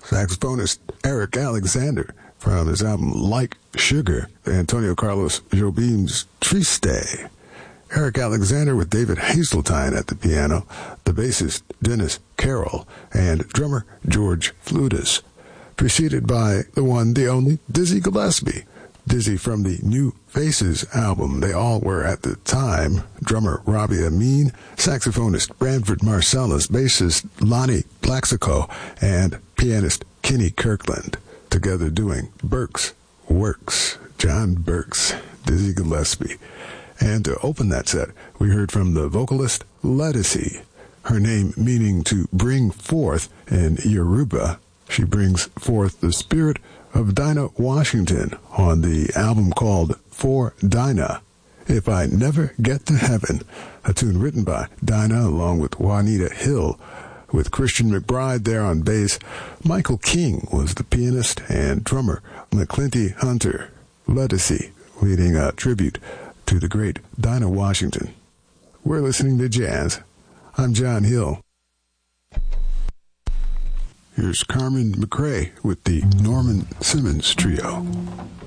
saxophonist Eric Alexander from his album Like Sugar, Antonio Carlos Jobim's Triste. Eric Alexander with David Hazeltine at the piano, the bassist Dennis Carroll, and drummer George Flutis, preceded by the one, the only, Dizzy Gillespie. Dizzy from the New Faces album. They all were at the time. Drummer Robbie Amin, saxophonist Branford Marsalis, bassist Lonnie Plaxico, and pianist Kenny Kirkland, together doing Burke's Works. John Burke's Dizzy Gillespie. And to open that set, we heard from the vocalist Lettucey, her name meaning to bring forth in Yoruba. She brings forth the spirit of Dinah Washington on the album called For Dinah, If I Never Get to Heaven, a tune written by Dinah along with Juanita Hill, with Christian McBride there on bass. Michael King was the pianist, and drummer McClinty Hunter. Lettucey leading a tribute to the great Dinah Washington. We're listening to jazz. I'm John Hill. Here's Carmen McRae with the Norman Simmons Trio.